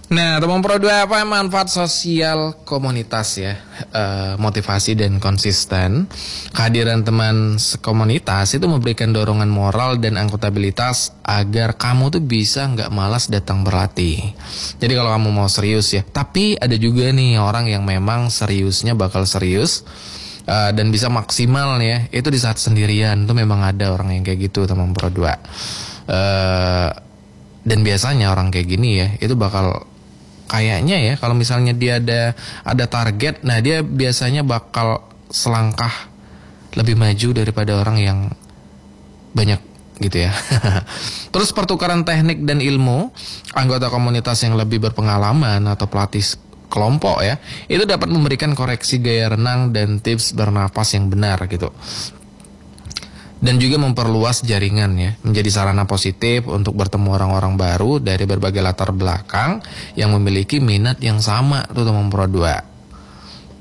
Nah, teman Pro 2 apa manfaat sosial komunitas ya, motivasi dan konsisten. Kehadiran teman sekomunitas itu memberikan dorongan moral dan akuntabilitas agar kamu tuh bisa nggak malas datang berlatih. Jadi kalau kamu mau serius ya, tapi ada juga nih orang yang memang seriusnya bakal serius dan bisa maksimal ya, itu di saat sendirian. Tuh memang ada orang yang kayak gitu teman Pro 2. Dan biasanya orang kayak gini ya, itu bakal kayaknya ya, kalau misalnya dia ada target, nah dia biasanya bakal selangkah lebih maju daripada orang yang banyak gitu ya. Terus pertukaran teknik dan ilmu, anggota komunitas yang lebih berpengalaman atau pelatih kelompok ya, itu dapat memberikan koreksi gaya renang dan tips bernapas yang benar gitu. Dan juga memperluas jaringan ya, menjadi sarana positif untuk bertemu orang-orang baru dari berbagai latar belakang yang memiliki minat yang sama tuh teman Pro 2.